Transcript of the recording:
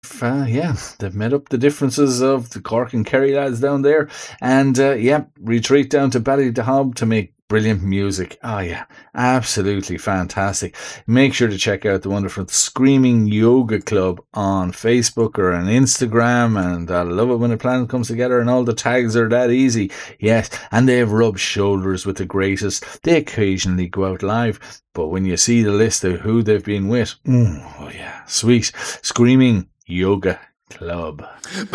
Yeah, they've made up the differences of the Cork and Kerry lads down there, and retreat down to Ballydehob to make brilliant music. Oh yeah, absolutely fantastic. Make sure to check out the wonderful Screaming Yoga Club on Facebook or on Instagram, and I love it when a plan comes together and all the tags are that easy. Yes, and they've rubbed shoulders with the greatest. They occasionally go out live, but when you see the list of who they've been with, oh yeah, sweet. Screaming Yoga Club.